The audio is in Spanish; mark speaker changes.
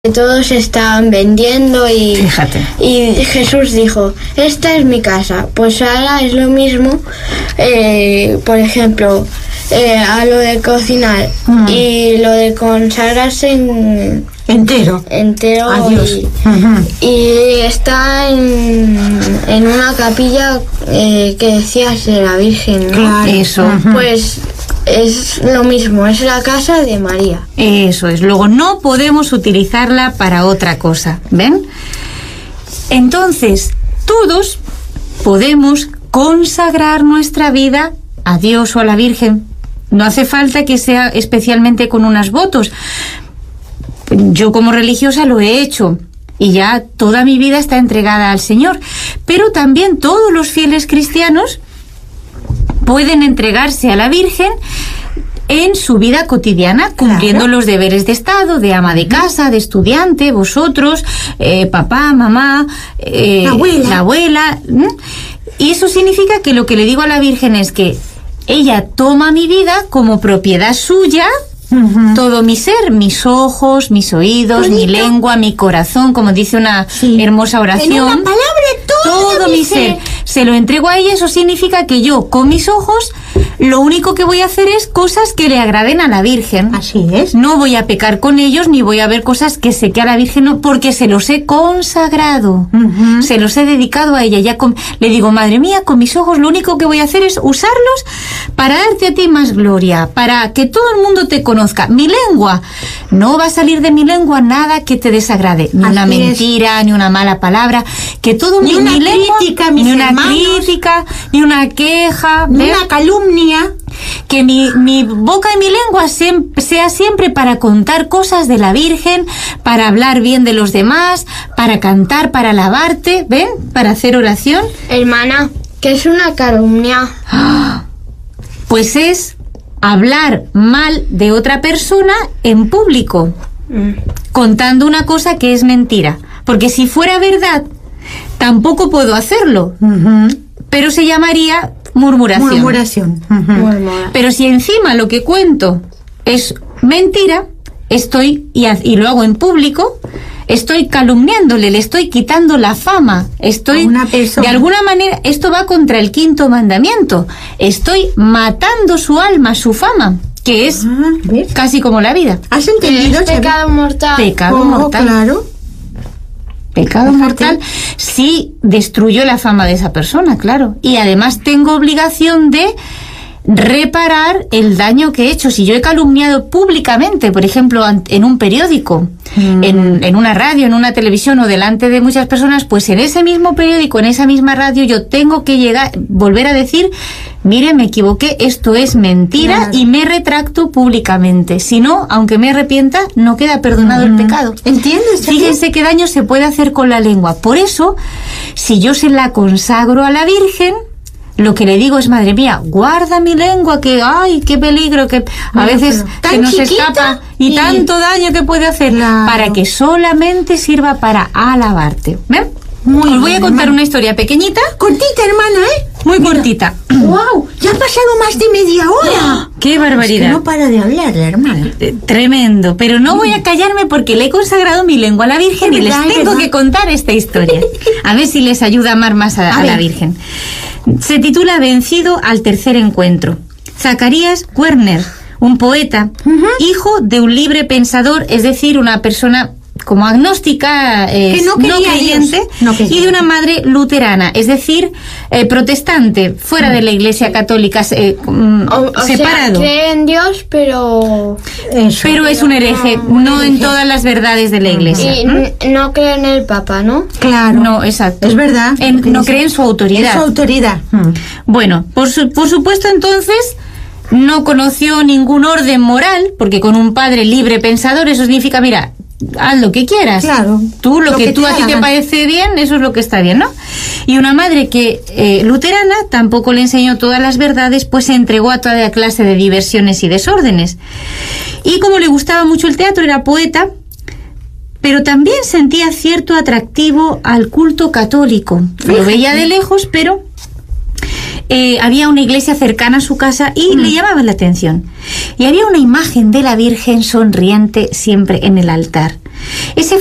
Speaker 1: Todos estaban vendiendo y,
Speaker 2: Fíjate.
Speaker 1: Y Jesús dijo, esta es mi casa. Pues ahora es lo mismo, por ejemplo, a lo de cocinar y lo de consagrarse
Speaker 3: entero
Speaker 1: a Dios. Y está en una capilla que decías de la Virgen, ¿no?
Speaker 3: Claro.
Speaker 2: Eso.
Speaker 1: Pues es lo mismo, es la casa de María.
Speaker 2: Eso es. Luego no podemos utilizarla para otra cosa. ¿Ven? Entonces, todos podemos consagrar nuestra vida a Dios o a la Virgen. No hace falta que sea especialmente con unos votos. Yo como religiosa lo he hecho y ya toda mi vida está entregada al Señor. Pero también todos los fieles cristianos pueden entregarse a la Virgen en su vida cotidiana, cumpliendo los deberes de Estado, de ama de casa, de estudiante, vosotros, papá, mamá, la abuela. Y eso significa que lo que le digo a la Virgen es que ella toma mi vida como propiedad suya, todo mi ser, mis ojos, mis oídos, mi lengua, mi corazón, como dice una hermosa oración.
Speaker 3: En una palabra, todo
Speaker 2: mi ser. Se lo entrego a ella. Eso significa que yo, con mis ojos, lo único que voy a hacer es cosas que le agraden a la Virgen.
Speaker 3: Así es.
Speaker 2: No voy a pecar con ellos, ni voy a ver cosas que sé que a la Virgen no, porque se los he consagrado. Se los he dedicado a ella. Ya le digo, madre mía, con mis ojos lo único que voy a hacer es usarlos para darte a ti más gloria, para que todo el mundo te conozca. Mi lengua, no va a salir de mi lengua nada que te desagrade, ni una mentira, ni una mala palabra, que todo
Speaker 3: ni una crítica,
Speaker 2: ni una crítica, ni una queja,
Speaker 3: ni una calumnia.
Speaker 2: Que mi boca y mi lengua sea siempre para contar cosas de la Virgen, para hablar bien de los demás, para cantar, para alabarte, ¿ven? Para hacer oración.
Speaker 1: Hermana, ¿qué es una calumnia?
Speaker 2: Pues es hablar mal de otra persona en público, contando una cosa que es mentira. Porque si fuera verdad, tampoco puedo hacerlo, pero se llamaría murmuración. Pero si encima lo que cuento es mentira, y lo hago en público, estoy calumniándole, le estoy quitando la fama, de alguna manera, esto va contra el 5º mandamiento, estoy matando su alma, su fama, que es casi como la vida.
Speaker 3: ¿Has entendido?
Speaker 1: Es pecado mortal.
Speaker 2: Pecado mortal.
Speaker 3: Claro.
Speaker 2: Pecado mortal si destruyo la fama de esa persona, claro. Y además tengo obligación de reparar el daño que he hecho. Si yo he calumniado públicamente, por ejemplo, en un periódico, en una radio, en una televisión o delante de muchas personas, pues en ese mismo periódico, en esa misma radio, yo tengo que volver a decir, mire, me equivoqué, esto es mentira, y me retracto públicamente. Si no, aunque me arrepienta, no queda perdonado el pecado.
Speaker 3: ¿Entiendes?
Speaker 2: Fíjense qué daño se puede hacer con la lengua. Por eso, si yo se la consagro a la Virgen, lo que le digo es, madre mía, guarda mi lengua, que ¡ay, qué peligro! Que a veces se nos escapa y tanto daño que puede hacer, para que solamente sirva para alabarte. ¿Ven? Os voy a contar una historia pequeñita.
Speaker 3: Cortita, hermana,
Speaker 2: Muy cortita.
Speaker 3: ¡Wow! Ya ha pasado más de media hora.
Speaker 2: ¡Qué barbaridad!
Speaker 3: Es que no para de hablar, la hermana.
Speaker 2: Tremendo. Pero no voy a callarme porque le he consagrado mi lengua a la Virgen y les tengo que contar esta historia. A ver si les ayuda a amar más a la Virgen. Se titula Vencido al tercer encuentro. Zacarías Werner, un poeta, hijo de un libre pensador, es decir, una persona como agnóstica, no creyente, y de una madre luterana, es decir, protestante, fuera de la Iglesia Católica, separado.
Speaker 1: Sea, cree en Dios, pero
Speaker 2: es un hereje, no en todas las verdades de la Iglesia.
Speaker 1: Y no cree en el Papa, ¿no?
Speaker 3: Claro.
Speaker 2: No, exacto.
Speaker 3: Es verdad.
Speaker 2: No cree en su autoridad.
Speaker 3: En su autoridad.
Speaker 2: Bueno, por supuesto, entonces, no conoció ningún orden moral, porque con un padre libre pensador, eso significa, mira, haz lo que quieras.
Speaker 3: Claro.
Speaker 2: Tú, lo que a ti te parece bien, eso es lo que está bien, ¿no? Y una madre que, luterana, tampoco le enseñó todas las verdades, pues se entregó a toda clase de diversiones y desórdenes. Y como le gustaba mucho el teatro, era poeta, pero también sentía cierto atractivo al culto católico. Lo veía de lejos, pero había una iglesia cercana a su casa y le llamaba la atención. Y había una imagen de la Virgen sonriente siempre en el altar. Ese